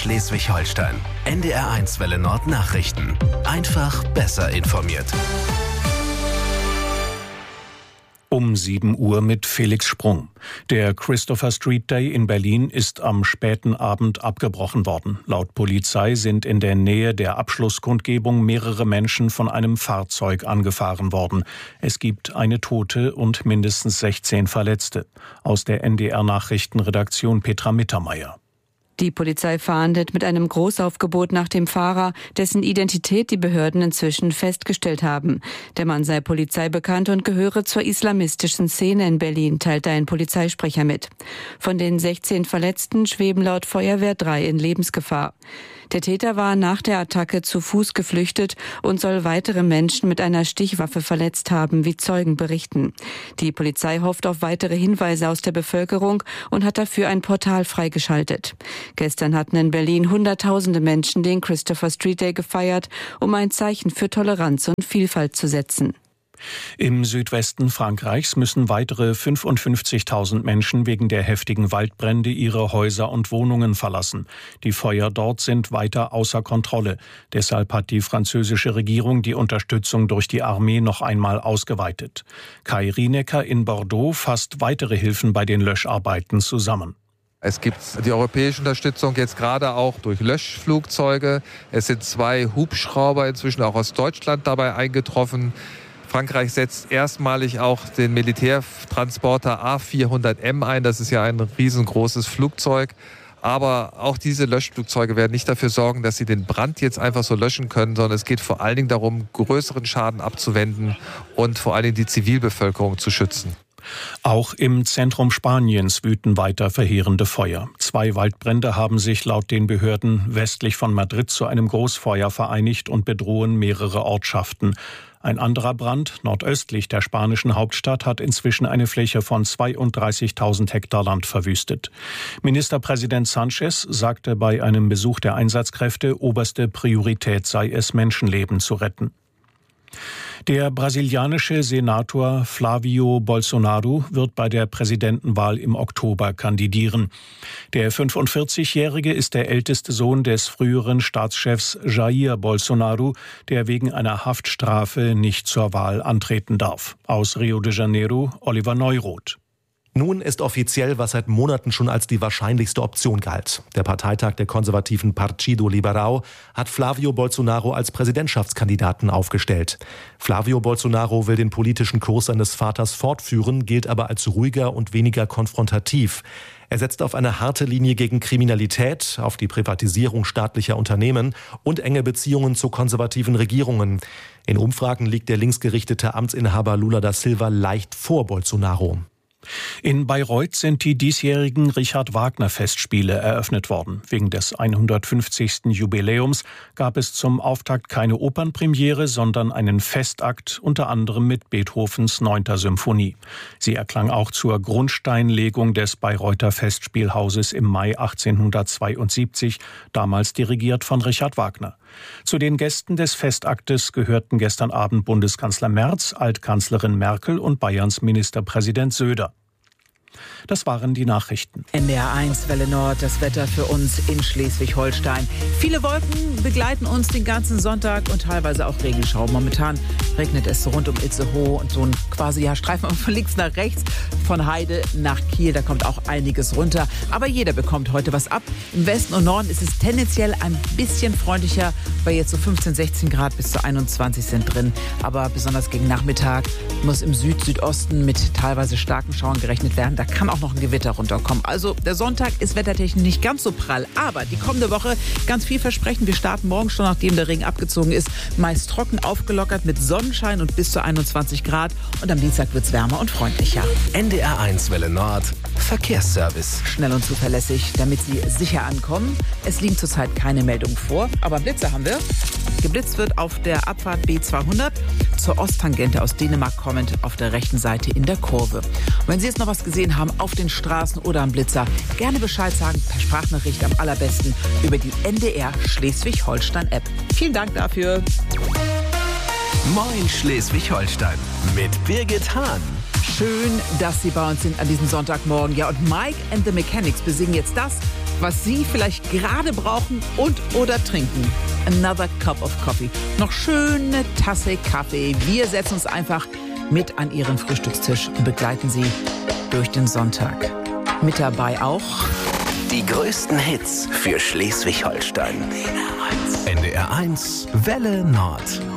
Schleswig-Holstein. NDR1 Welle Nord Nachrichten. Einfach besser informiert. Um 7 Uhr mit Felix Sprung. Der Christopher Street Day in Berlin ist am späten Abend abgebrochen worden. Laut Polizei sind in der Nähe der Abschlusskundgebung mehrere Menschen von einem Fahrzeug angefahren worden. Es gibt eine Tote und mindestens 16 Verletzte. Aus der NDR-Nachrichtenredaktion Petra Mittermeier. Die Polizei fahndet mit einem Großaufgebot nach dem Fahrer, dessen Identität die Behörden inzwischen festgestellt haben. Der Mann sei polizeibekannt und gehöre zur islamistischen Szene in Berlin, teilte ein Polizeisprecher mit. Von den 16 Verletzten schweben laut Feuerwehr 3 in Lebensgefahr. Der Täter war nach der Attacke zu Fuß geflüchtet und soll weitere Menschen mit einer Stichwaffe verletzt haben, wie Zeugen berichten. Die Polizei hofft auf weitere Hinweise aus der Bevölkerung und hat dafür ein Portal freigeschaltet. Gestern hatten in Berlin Hunderttausende Menschen den Christopher Street Day gefeiert, um ein Zeichen für Toleranz und Vielfalt zu setzen. Im Südwesten Frankreichs müssen weitere 55.000 Menschen wegen der heftigen Waldbrände ihre Häuser und Wohnungen verlassen. Die Feuer dort sind weiter außer Kontrolle. Deshalb hat die französische Regierung die Unterstützung durch die Armee noch einmal ausgeweitet. Kai Rienecker in Bordeaux fasst weitere Hilfen bei den Löscharbeiten zusammen. Es gibt die europäische Unterstützung jetzt gerade auch durch Löschflugzeuge. Es sind 2 Hubschrauber inzwischen auch aus Deutschland dabei eingetroffen. Frankreich setzt erstmalig auch den Militärtransporter A400M ein. Das ist ja ein riesengroßes Flugzeug. Aber auch diese Löschflugzeuge werden nicht dafür sorgen, dass sie den Brand jetzt einfach so löschen können, sondern es geht vor allen Dingen darum, größeren Schaden abzuwenden und vor allen Dingen die Zivilbevölkerung zu schützen. Auch im Zentrum Spaniens wüten weiter verheerende Feuer. 2 Waldbrände haben sich laut den Behörden westlich von Madrid zu einem Großfeuer vereinigt und bedrohen mehrere Ortschaften. Ein anderer Brand nordöstlich der spanischen Hauptstadt hat inzwischen eine Fläche von 32.000 Hektar Land verwüstet. Ministerpräsident Sánchez sagte bei einem Besuch der Einsatzkräfte, oberste Priorität sei es, Menschenleben zu retten. Der brasilianische Senator Flávio Bolsonaro wird bei der Präsidentenwahl im Oktober kandidieren. Der 45-Jährige ist der älteste Sohn des früheren Staatschefs Jair Bolsonaro, der wegen einer Haftstrafe nicht zur Wahl antreten darf. Aus Rio de Janeiro, Oliver Neuroth. Nun ist offiziell, was seit Monaten schon als die wahrscheinlichste Option galt. Der Parteitag der konservativen Partido Liberal hat Flávio Bolsonaro als Präsidentschaftskandidaten aufgestellt. Flávio Bolsonaro will den politischen Kurs seines Vaters fortführen, gilt aber als ruhiger und weniger konfrontativ. Er setzt auf eine harte Linie gegen Kriminalität, auf die Privatisierung staatlicher Unternehmen und enge Beziehungen zu konservativen Regierungen. In Umfragen liegt der linksgerichtete Amtsinhaber Lula da Silva leicht vor Bolsonaro. In Bayreuth sind die diesjährigen Richard-Wagner-Festspiele eröffnet worden. Wegen des 150. Jubiläums gab es zum Auftakt keine Opernpremiere, sondern einen Festakt, unter anderem mit Beethovens 9. Symphonie. Sie erklang auch zur Grundsteinlegung des Bayreuther Festspielhauses im Mai 1872, damals dirigiert von Richard Wagner. Zu den Gästen des Festaktes gehörten gestern Abend Bundeskanzler Merz, Altkanzlerin Merkel und Bayerns Ministerpräsident Söder. Das waren die Nachrichten. NDR1 Welle Nord, das Wetter für uns in Schleswig-Holstein. Viele Wolken begleiten uns den ganzen Sonntag und teilweise auch Regenschauer. Momentan regnet es rund um Itzehoe und so ein quasi Streifen von links nach rechts, von Heide nach Kiel. Da kommt auch einiges runter. Aber jeder bekommt heute was ab. Im Westen und Norden ist es tendenziell ein bisschen freundlicher, weil jetzt so 15, 16 Grad bis zu 21 sind drin. Aber besonders gegen Nachmittag muss im Südosten mit teilweise starken Schauern gerechnet werden. Da kann auch noch ein Gewitter runterkommen. Also der Sonntag ist wettertechnisch nicht ganz so prall. Aber die kommende Woche ganz viel versprechen. Wir starten morgen schon, nachdem der Regen abgezogen ist. Meist trocken, aufgelockert mit Sonnenschein und bis zu 21 Grad. Und am Dienstag wird es wärmer und freundlicher. NDR1 Welle Nord, Verkehrsservice. Schnell und zuverlässig, damit Sie sicher ankommen. Es liegen zurzeit keine Meldungen vor, aber Blitzer haben wir. Geblitzt wird auf der Abfahrt B200 zur Osttangente aus Dänemark kommend auf der rechten Seite in der Kurve. Und wenn Sie jetzt noch was gesehen haben auf den Straßen oder am Blitzer, gerne Bescheid sagen per Sprachnachricht, am allerbesten über die NDR Schleswig-Holstein-App. Vielen Dank dafür. Moin Schleswig-Holstein mit Birgit Hahn. Schön, dass Sie bei uns sind an diesem Sonntagmorgen. Ja, und Mike and the Mechanics besingen jetzt das, was Sie vielleicht gerade brauchen und oder trinken. Another cup of coffee. Noch schöne Tasse Kaffee. Wir setzen uns einfach mit an Ihren Frühstückstisch und begleiten Sie durch den Sonntag. Mit dabei auch die größten Hits für Schleswig-Holstein. NDR 1 Welle Nord.